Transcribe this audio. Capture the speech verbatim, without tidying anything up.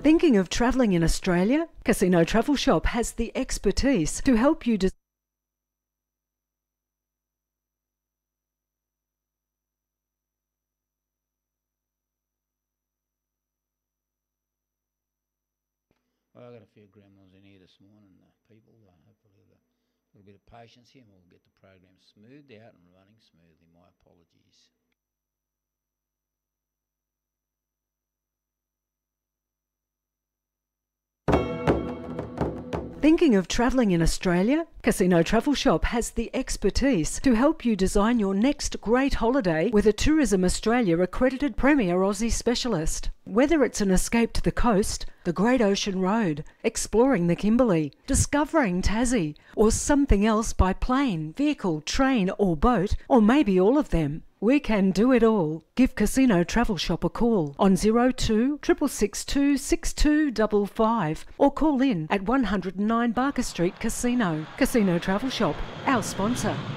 Thinking of travelling in Australia? Casino Travel Shop has the expertise to help you de- Well, I've got a few gremlins in here this morning, uh, people. Uh, hopefully a little bit of patience here and we'll get the program smoothed out and running smoothly. My apologies. Thinking of travelling in Australia? Casino Travel Shop has the expertise to help you design your next great holiday with a Tourism Australia accredited Premier Aussie specialist. Whether it's an escape to the coast, the Great Ocean Road, exploring the Kimberley, discovering Tassie, or something else by plane, vehicle, train or boat, or maybe all of them, we can do it all. Give Casino Travel Shop a call on zero two six six two six two five five or call in at one oh nine Barker Street Casino. Casino Travel Shop, our sponsor.